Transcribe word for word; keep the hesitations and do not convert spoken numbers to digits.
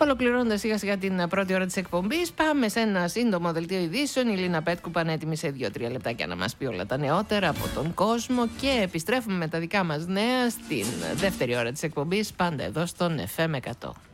Ολοκληρώνοντας σιγά σιγά την πρώτη ώρα της εκπομπής, πάμε σε ένα σύντομο δελτίο ειδήσεων. Η Λίνα Πέτκου πανέτοιμη σε δύο τρία λεπτάκια να μας πει όλα τα νεότερα από τον κόσμο και επιστρέφουμε με τα δικά μας νέα στην δεύτερη ώρα της εκπομπής, πάντα εδώ στον εφ εμ εκατό.